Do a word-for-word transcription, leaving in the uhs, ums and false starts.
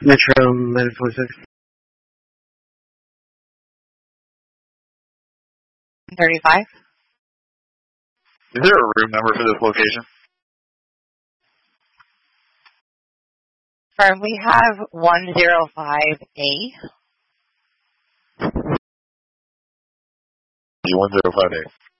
Metro nine four six. thirty-five. Is there a room number for this location? Firm, we have one oh five A. one oh five A.